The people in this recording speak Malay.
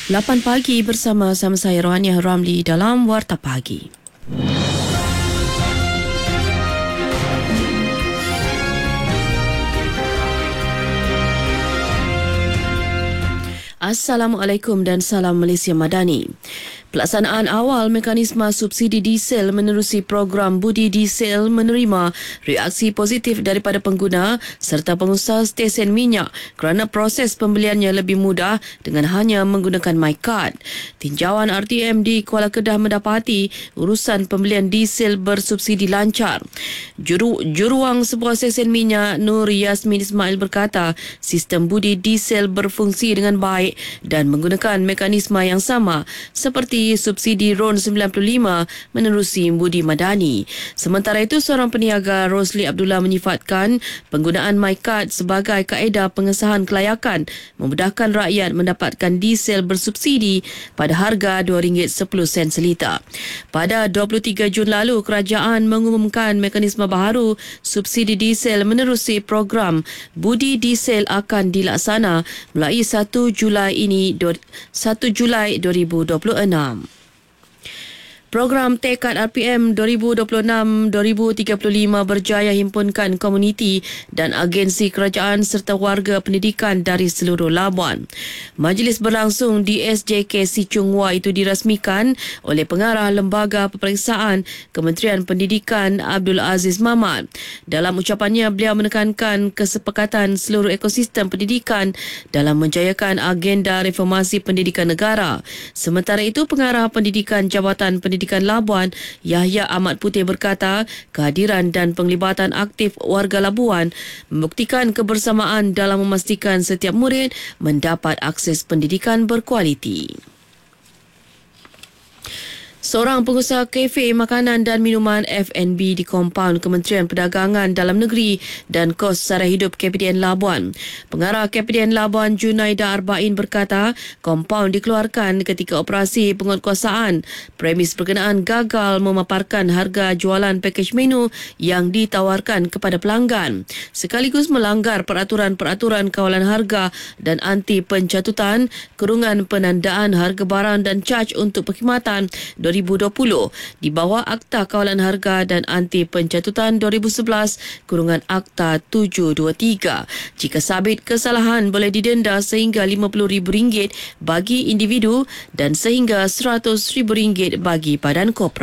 8 pagi bersama saya Rohaniah Ramli dalam Warta Pagi. Assalamualaikum dan salam Malaysia Madani. Pelaksanaan awal mekanisme subsidi diesel menerusi program Budi Diesel menerima reaksi positif daripada pengguna serta pengusaha stesen minyak kerana proses pembeliannya lebih mudah dengan hanya menggunakan MyCard. Tinjauan RTM di Kuala Kedah mendapati urusan pembelian diesel bersubsidi lancar. Juruang sebuah stesen minyak Nur Yasmin Ismail berkata sistem Budi Diesel berfungsi dengan baik dan menggunakan mekanisme yang sama seperti subsidi RON 95 menerusi Budi Madani. Sementara itu, seorang peniaga Rosli Abdullah menyifatkan penggunaan MyCard sebagai kaedah pengesahan kelayakan memudahkan rakyat mendapatkan diesel bersubsidi pada harga RM2.10 seliter. Pada 23 Jun lalu, kerajaan mengumumkan mekanisme baharu subsidi diesel menerusi program Budi Diesel akan dilaksana mulai 1 Julai 2026. Program Tekad RPM 2026-2035 berjaya himpunkan komuniti dan agensi kerajaan serta warga pendidikan dari seluruh Labuan. Majlis berlangsung di SJK Si Chung Wah itu dirasmikan oleh Pengarah Lembaga Peperiksaan Kementerian Pendidikan Abdul Aziz Mahmat. Dalam ucapannya, beliau menekankan kesepakatan seluruh ekosistem pendidikan dalam menjayakan agenda reformasi pendidikan negara. Sementara itu, Pengarah Pendidikan Jabatan Pendidikan Labuan, Yahya Ahmad Putih berkata, kehadiran dan penglibatan aktif warga Labuan membuktikan kebersamaan dalam memastikan setiap murid mendapat akses pendidikan berkualiti. Seorang pengusaha kafe makanan dan minuman F&B di kompaun Kementerian Perdagangan Dalam Negeri dan Kos Sara Hidup KPDN Labuan. Pengarah KPDN Labuan Junaida Arba'in berkata, kompaun dikeluarkan ketika operasi penguatkuasaan. Premis berkenaan gagal memaparkan harga jualan pakej menu yang ditawarkan kepada pelanggan, sekaligus melanggar peraturan-peraturan kawalan harga dan anti pencatutan, kurungan penandaan harga barang dan caj untuk perkhidmatan 2020 di bawah Akta Kawalan Harga dan Anti Pencatutan 2011 kurungan Akta 723. Jika sabit kesalahan, boleh didenda sehingga RM50,000 bagi individu dan sehingga RM100,000 bagi badan korporat.